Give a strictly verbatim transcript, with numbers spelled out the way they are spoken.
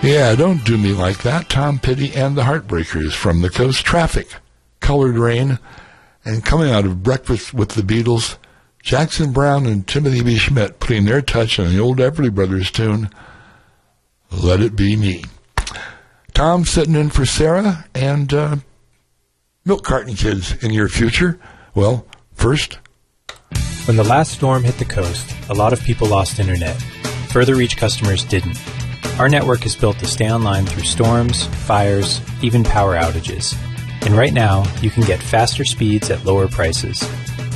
Yeah, Don't Do Me Like That, Tom Petty and the Heartbreakers from the Coast. Traffic, Colored Rain, and coming out of Breakfast with the Beatles, Jackson Browne and Timothy B. Schmidt putting their touch on the old Everly Brothers tune, Let It Be Me. Tom sitting in for Sarah and uh, Milk Carton Kids in your future. Well, first... When the last storm hit the coast, a lot of people lost internet. Further Reach customers didn't. Our network is built to stay online through storms, fires, even power outages. And right now, you can get faster speeds at lower prices.